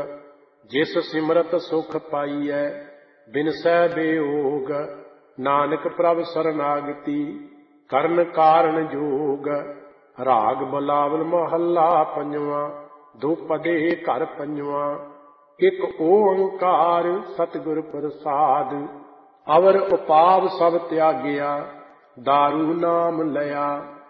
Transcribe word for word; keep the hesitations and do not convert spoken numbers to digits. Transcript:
जिस सिमरत सुख पाईऐ बिनसै बेयोग। नानक प्रभ शरणागति करन कारण जोग। राग बिलावल महला पंजवा दुपदे घर पंजवा। एक ओंकार सतगुर प्रसाद अवर उपाव सब त्यागिया दारू नाम लया।